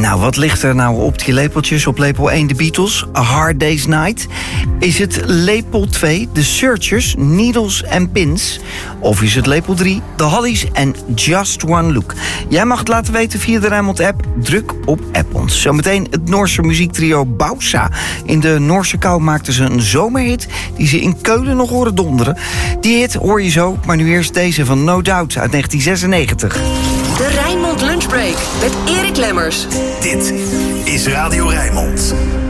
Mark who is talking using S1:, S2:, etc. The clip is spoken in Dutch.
S1: Nou, wat ligt er nou op die lepeltjes? Op lepel 1 de Beatles, A Hard Day's Night. Is het lepel 2 de Searchers, Needles and Pins? Of is het lepel 3 de Hollies en Just One Look? Jij mag het laten weten via de Rijnmond-app. Druk op app ons. Zometeen het Noorse muziektrio Bausa. In de Noorse kou maakten ze een zomerhit die ze in Keulen nog horen donderen. Die hit hoor je zo, maar nu eerst deze van No Doubt uit 1996.
S2: De Rijnmond Lunchbreak met Erik Lemmers.
S3: Dit is Radio Rijnmond.